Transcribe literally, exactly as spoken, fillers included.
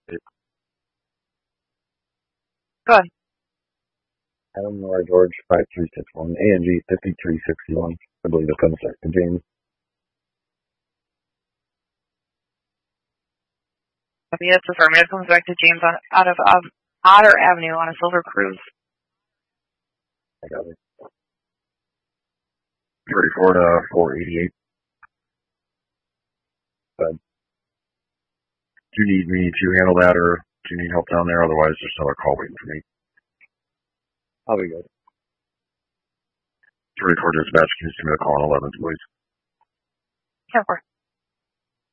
Go ahead. Adam Nora George five three six one, A N G fifty-three sixty-one. I believe it comes back to James. Yes, affirmative. Comes back to James on, out of um, Otter Avenue on a silver cruise. I got it. thirty-four to four eighty-eight. But do you need me to handle that, or do you need help down there? Otherwise, there's another call waiting for me. I'll be good. thirty-four dispatch, can you send me a call on eleven, please? ten four.